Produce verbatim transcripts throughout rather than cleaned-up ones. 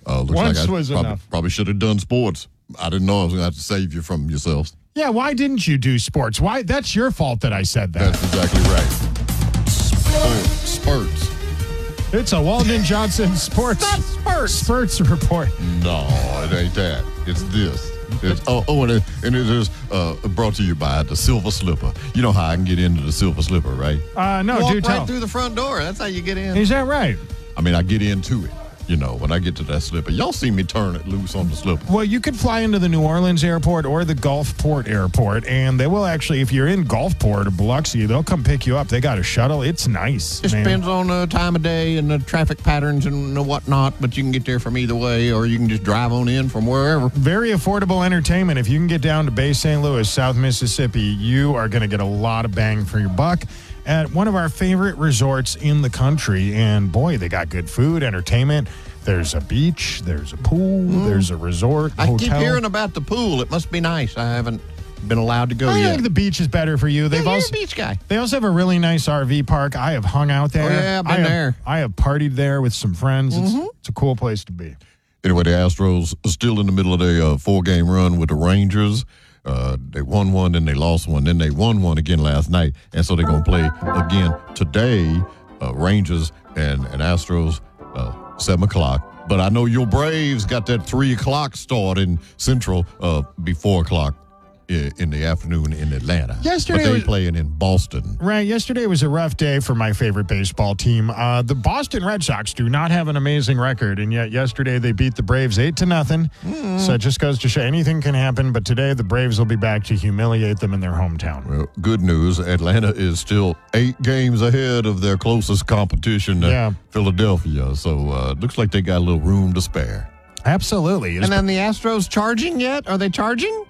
Uh, looks Once like I was prob- enough. Probably should have done sports. I didn't know I was going to have to save you from yourselves. Yeah, why didn't you do sports? Why? That's your fault that I said that. That's exactly right. Sports. Spurts. It's a Walden Johnson sports Spurts. spurts report. No, it ain't that. It's this. It's, oh, oh, and it, and it is uh, brought to you by the Silver Slipper. You know how I can get into the Silver Slipper, right? Uh, no, Walk do right tell. through the front door. That's how you get in. Is that right? I mean, I get into it. You know, when I get to that slipper, y'all see me turn it loose on the slipper. Well, you could fly into the New Orleans airport or the Gulfport airport, and they will actually, if you're in Gulfport or Biloxi, they'll come pick you up. They got a shuttle. It's nice. Just man. depends on the time of day and the traffic patterns and the whatnot, but you can get there from either way, or you can just drive on in from wherever. Very affordable entertainment. If you can get down to Bay Saint Louis, South Mississippi, you are going to get a lot of bang for your buck at one of our favorite resorts in the country. And boy, they got good food, entertainment. There's a beach, there's a pool, mm. there's a resort, I hotel. keep hearing about the pool. It must be nice. I haven't been allowed to go I yet. think the beach is better for you. They've yeah, also you're a beach guy. They also have a really nice R V park. I have hung out there. Oh, yeah, I've been I have, there. I have partied there with some friends. Mm-hmm. It's, it's a cool place to be. Anyway, the Astros are still in the middle of their uh, four-game run with the Rangers. Uh, they won one, then they lost one, then they won one again last night, and so they're going to play again today, uh, Rangers and, and Astros, uh, seven o'clock. But I know your Braves got that three o'clock start in Central, uh, be four o'clock in, in the afternoon in Atlanta. Yesterday But they was- playing in Boston. Right. Yesterday was a rough day for my favorite baseball team. Uh, the Boston Red Sox do not have an amazing record, and yet yesterday they beat the Braves eight to nothing. Mm. So it just goes to show anything can happen. But today the Braves will be back to humiliate them in their hometown. Well, good news. Atlanta is still eight games ahead of their closest competition, uh, Yeah. Philadelphia. So uh, looks like they got a little room to spare. Absolutely. And then the Astros charging yet? Are they charging?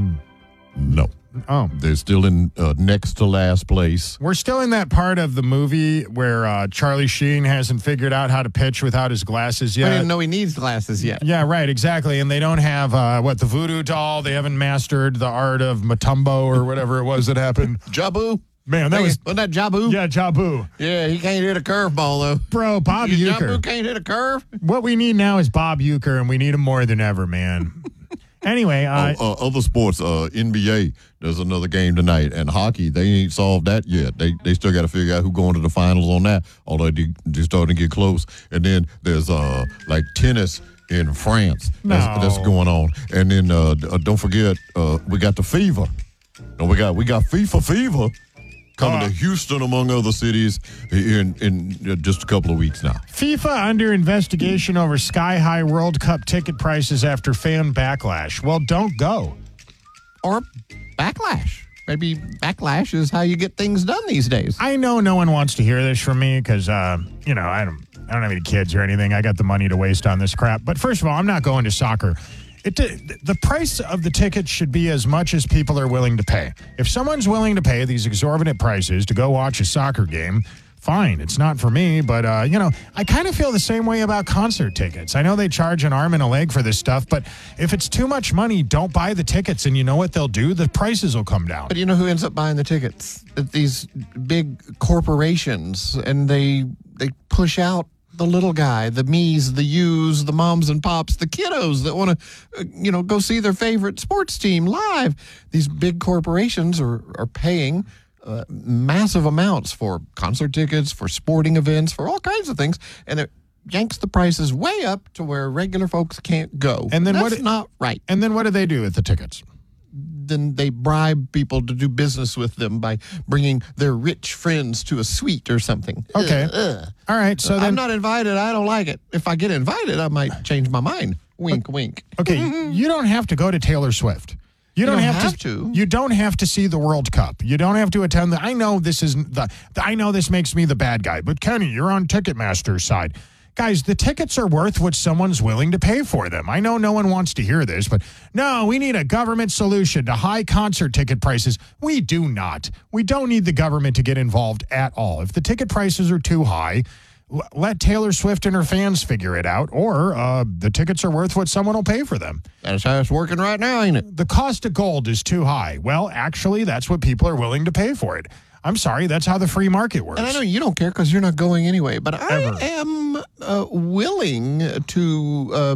No. Oh. They're still in uh, next to last place. We're still in that part of the movie where uh, Charlie Sheen hasn't figured out how to pitch without his glasses yet. I didn't know he needs glasses yet. Yeah, right, exactly. And they don't have, uh, what, the voodoo doll? They haven't mastered the art of Matumbo or whatever it was that happened. Jabu? Man, that was... Wasn't that Jabu? Yeah, Jabu. Yeah, he can't hit a curveball, though. Bro, Bob Jabu Uecker. can't hit a curve? What we need now is Bob Uecker, and we need him more than ever, man. Anyway, uh, oh, uh, other sports, uh, N B A, there's another game tonight, and hockey, they ain't solved that yet. They they still got to figure out who's going to the finals on that, although they, they're starting to get close. And then there's uh like tennis in France that's, No. that's going on. And then uh, uh, don't forget, uh, we got the fever. No, we got we got FIFA fever coming Uh. to Houston, among other cities, in in uh, just a couple of weeks now. FIFA under investigation over sky-high World Cup ticket prices after fan backlash. Well, don't go. Or backlash. Maybe backlash is how you get things done these days. I know no one wants to hear this from me because, uh, you know, I don't, I don't have any kids or anything. I got the money to waste on this crap. But first of all, I'm not going to soccer. It, the price of the tickets should be as much as people are willing to pay. If someone's willing to pay these exorbitant prices to go watch a soccer game, fine. It's not for me, but, uh, you know, I kind of feel the same way about concert tickets. I know they charge an arm and a leg for this stuff, but if it's too much money, don't buy the tickets, and you know what they'll do? The prices will come down. But you know who ends up buying the tickets? These big corporations, and they they push out the little guy, the me's, the you's, the moms and pops, the kiddos that want to, uh, you know, go see their favorite sports team live. These big corporations are, are paying uh, massive amounts for concert tickets, for sporting events, for all kinds of things, and it yanks the prices way up to where regular folks can't go. And then That's what? not right. And then what do they do with the tickets? Then they bribe people to do business with them by bringing their rich friends to a suite or something. Okay. Ugh, ugh. All right. So then, I'm not invited. I don't like it. If I get invited, I might change my mind. Wink, wink. okay, you don't have to go to Taylor Swift. You don't, don't have, have to, to. You don't have to see the World Cup. You don't have to attend the. I know this is the. I know this makes me the bad guy, but Kenny, you're on Ticketmaster's side. Guys, the tickets are worth what someone's willing to pay for them. I know no one wants to hear this, but no, we need a government solution to high concert ticket prices. We do not. We don't need the government to get involved at all. If the ticket prices are too high, l- let Taylor Swift and her fans figure it out, or uh, the tickets are worth what someone will pay for them. That's how it's working right now, ain't it? The cost of gold is too high. Well, actually, that's what people are willing to pay for it. I'm sorry, that's how the free market works. And I know you don't care because you're not going anyway, but I Ever. am uh, willing to uh,